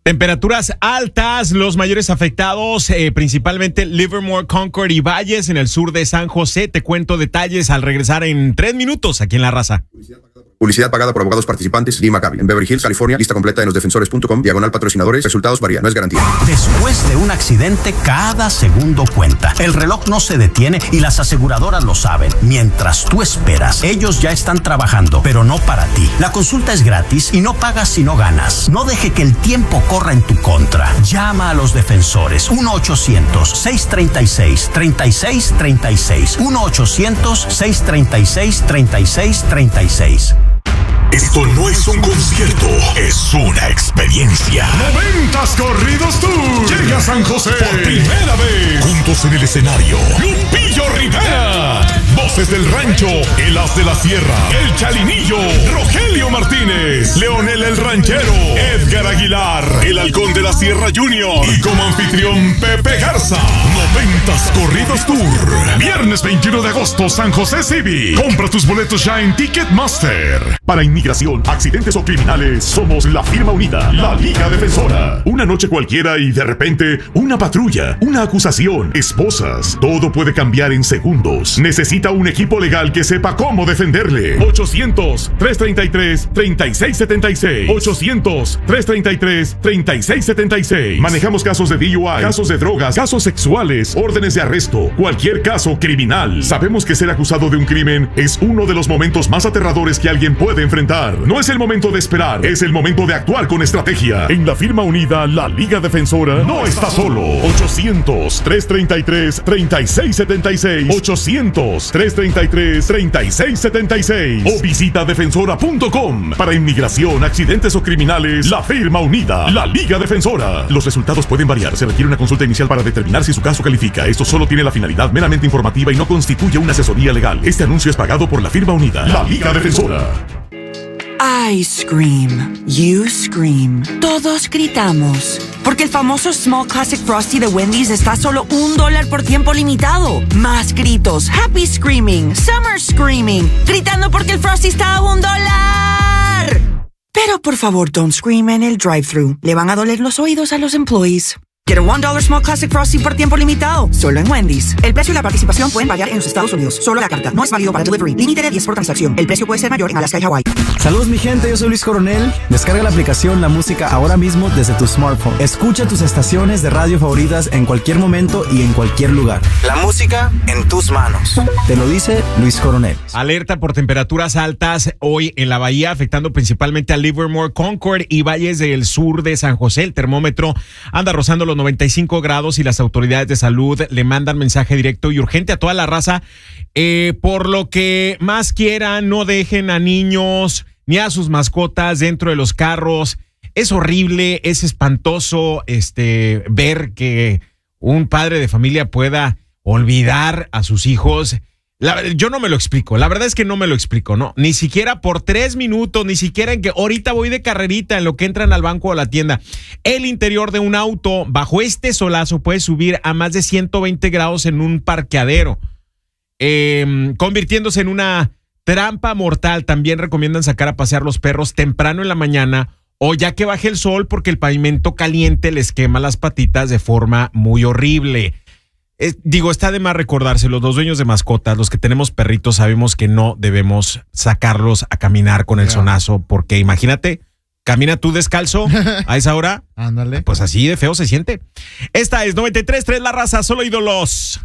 Temperaturas altas, los mayores afectados, principalmente Livermore, Concord y Valles en el sur de San José. Te cuento detalles al regresar en 3 minutos aquí en La Raza. Publicidad pagada por abogados participantes. Lee Maccabi. En Beverly Hills, California. Lista completa en losdefensores.com. /patrocinadores. Resultados varían. No es garantía. Después de un accidente, cada segundo cuenta. El reloj no se detiene y las aseguradoras lo saben. Mientras tú esperas, ellos ya están trabajando, pero no para ti. La consulta es gratis y no pagas si no ganas. No deje que el tiempo corra en tu contra. Llama a los defensores. 1-800-636-3636. 1-800-636-3636. Esto no es un concierto, es una experiencia. 90s Corridos Tour. Llega a San José por primera vez. Juntos en el escenario, Lupillo Rivera. Voces del Rancho, El As de la Sierra, El Chalinillo, Rogelio Martínez, Leonel el Ranchero, Edgar Aguilar, El Halcón de la Sierra Junior y como anfitrión Pepe Garza. 90s Corridos Tour. Viernes 21 de agosto, San José Civic. Compra tus boletos ya en Ticketmaster. Para inmigración, accidentes o criminales, somos la firma unida, la Liga Defensora. Una noche cualquiera y de repente, una patrulla, una acusación, esposas. Todo puede cambiar en segundos. Necesita un equipo legal que sepa cómo defenderle. 800-333-3676. 800-333-3676. Manejamos casos de DUI, casos de drogas, casos sexuales, órdenes de arresto, cualquier caso criminal. Sabemos que ser acusado de un crimen es uno de los momentos más aterradores que alguien puede enfrentar. No es el momento de esperar, es el momento de actuar con estrategia. En la firma unida, la Liga Defensora no está solo. 800-333-3676. 800-333-3676. O visita defensora.com. Para inmigración, accidentes o criminales, la firma unida, la Liga Defensora. Los resultados pueden variar. Se requiere una consulta inicial para determinar si su caso califica. Esto solo tiene la finalidad meramente informativa y no constituye una asesoría legal. Este anuncio es pagado por la firma unida, la Liga Defensora. I scream, you scream, todos gritamos, porque el famoso Small Classic Frosty de Wendy's está a solo $1 por tiempo limitado. Más gritos, happy screaming, summer screaming, gritando porque el Frosty está a $1. Pero por favor, don't scream en el drive-thru. Le van a doler los oídos a los employees. Get a $1 Small Classic Frosty por tiempo limitado, solo en Wendy's. El precio y la participación pueden variar en los Estados Unidos. Solo la carta. No es válido para delivery. Límite de 10 por transacción. El precio puede ser mayor en Alaska y Hawái. Saludos mi gente, yo soy Luis Coronel. Descarga la aplicación La Música ahora mismo desde tu smartphone. Escucha tus estaciones de radio favoritas en cualquier momento y en cualquier lugar. La música en tus manos. Te lo dice Luis Coronel. Alerta por temperaturas altas hoy en la bahía, afectando principalmente a Livermore, Concord y Valles del sur de San José. El termómetro anda rozando los 95 grados y las autoridades de salud le mandan mensaje directo y urgente a toda la raza. Por lo que más quieran, no dejen a niños ni a sus mascotas dentro de los carros. Es horrible, es espantoso ver que un padre de familia pueda olvidar a sus hijos. Yo no me lo explico, la verdad es que no me lo explico, ¿no? Ni siquiera por 3 minutos, ni siquiera en que ahorita voy de carrerita en lo que entran al banco o a la tienda. El interior de un auto bajo este solazo puede subir a más de 120 grados en un parqueadero, convirtiéndose en una trampa mortal. También recomiendan sacar a pasear los perros temprano en la mañana o ya que baje el sol, porque el pavimento caliente les quema las patitas de forma muy horrible. Está de más recordárselo. Los dueños de mascotas, los que tenemos perritos, sabemos que no debemos sacarlos a caminar con el sonazo, porque imagínate, camina tú descalzo a esa hora. Ándale. Pues así de feo se siente. Esta es 93.3 La Raza, solo ídolos.